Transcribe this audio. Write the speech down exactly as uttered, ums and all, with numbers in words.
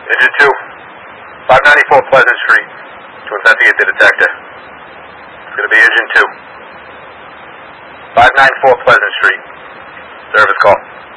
Engine two, five ninety-four Pleasant Street, to investigate the detector. It's going to be Engine two, five ninety-four Pleasant Street. Service call.